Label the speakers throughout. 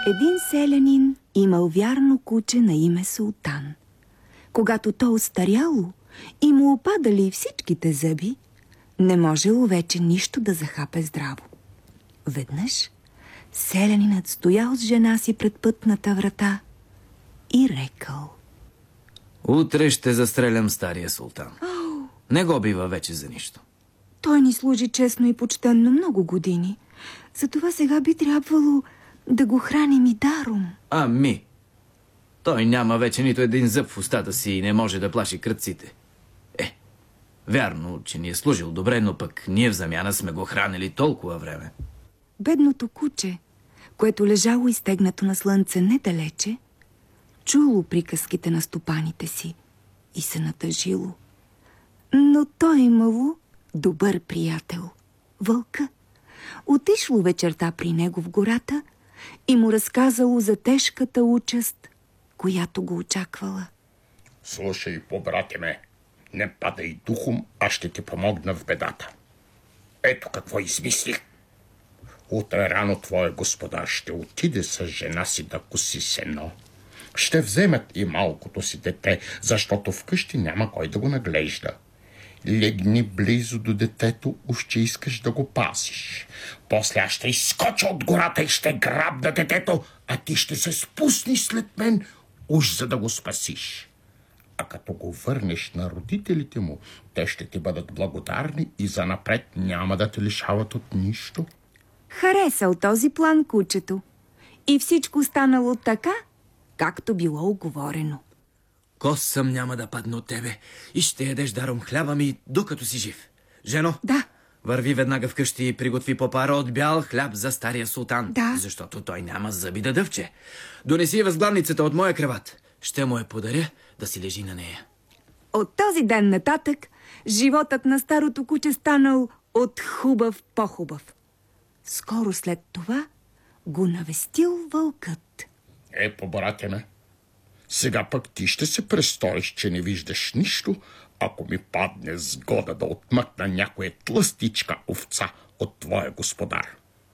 Speaker 1: Един селянин имал вярно куче на име Султан. Когато то остаряло и му опадали всичките зъби, не можело вече нищо да захапе здраво. Веднъж селянинът стоял с жена си пред пътната врата и рекал:
Speaker 2: утре ще застрелям стария султан. Не го бива вече за нищо.
Speaker 1: Той ни служи честно и почтенно много години. Затова сега би трябвало да го храним и даром.
Speaker 2: Ами, той няма вече нито един зъб в устата си и не може да плаши крадците. Вярно, че ни е служил добре, но пък ние в замяна сме го хранили толкова време.
Speaker 1: Бедното куче, което лежало изтегнато на слънце недалече, чуло приказките на стопаните си и се натъжило. Но той имало добър приятел – вълка. Отишло вечерта при него в гората и му разказало за тежката участ, която го очаквала.
Speaker 3: Слушай, побрате ме, не падай духом, аз ще ти помогна в бедата. Ето какво измислих. Утре рано твоя господар ще отиде с жена си да коси сено. Ще вземат и малкото си дете, защото вкъщи няма кой да го наглежда. Легни близо до детето, уж че искаш да го пазиш. После аз ще изскоча от гората и ще грабна детето, а ти ще се спуснеш след мен, уж за да го спасиш. А като го върнеш на родителите му, те ще ти бъдат благодарни и занапред няма да те лишават от нищо.
Speaker 1: Харесал този план кучето и всичко станало така, както било уговорено.
Speaker 2: Косъм няма да падне от тебе и ще ядеш даром хляба ми, докато си жив. Жено?
Speaker 1: Да.
Speaker 2: Върви веднага вкъщи и приготви по пара от бял хляб за стария султан.
Speaker 1: Да.
Speaker 2: Защото той няма зъби да дъвче. Донеси възглавницата от моя креват. Ще му я подаря да си лежи на нея.
Speaker 1: От този ден нататък животът на старото куче станал от хубав по-хубав. Скоро след това го навестил вълкът.
Speaker 3: Побрате ме, сега пък ти ще се престориш, че не виждаш нищо, ако ми падне сгода да отмъкна някоя тлъстичка овца от твоя господар.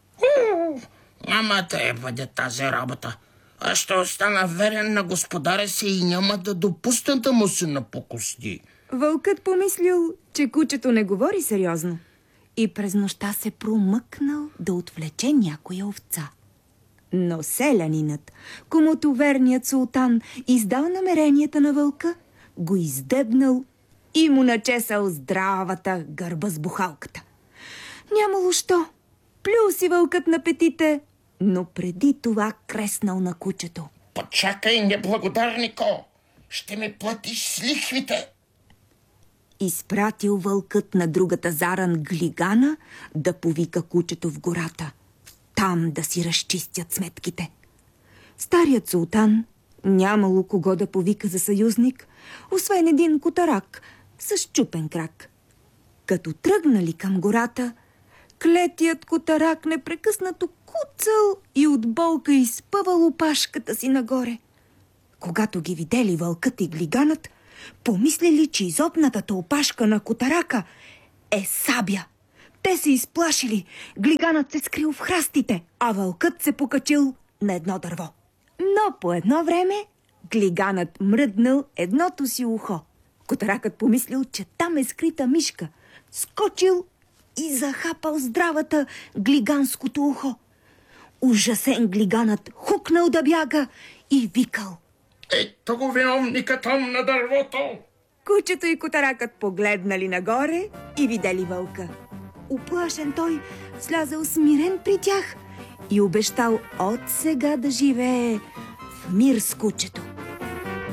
Speaker 4: Няма да бъде тази работа. Аз ще остана верен на господаря си и няма да допусна да му се напокости.
Speaker 1: Вълкът помислил, че кучето не говори сериозно и през нощта се промъкнал да отвлече някоя овца. Но селянинът, комуто верният султан издал намеренията на вълка, го издебнал и му начесал здравата гърба с бухалката. Нямало що. Плюл си вълкът на петите, но преди това креснал на кучето.
Speaker 4: Почакай, неблагодарнико! Ще ми платиш с лихвите!
Speaker 1: Изпратил вълкът на другата заран Глигана да повика кучето в гората. Там да си разчистят сметките. Старият султан нямало кого да повика за съюзник, освен един котарак с счупен крак. Като тръгнали към гората, клетият котарак непрекъснато куцал и от болка изпъвал опашката си нагоре. Когато ги видели вълкът и глиганът, помислили, че изобнатата опашка на котарака е сабя. Те се изплашили, глиганът се скрил в храстите, а вълкът се покачил на едно дърво. Но по едно време глиганът мръднал едното си ухо. Котаракът помислил, че там е скрита мишка. Скочил и захапал здравата глиганското ухо. Ужасен глиганът хукнал да бяга и викал:
Speaker 4: Ето го виновника там на дървото!
Speaker 1: Кучето и котаракът погледнали нагоре и видели вълка. Уплашен той слязал смирен при тях и обещал от сега да живее в мир с кучето.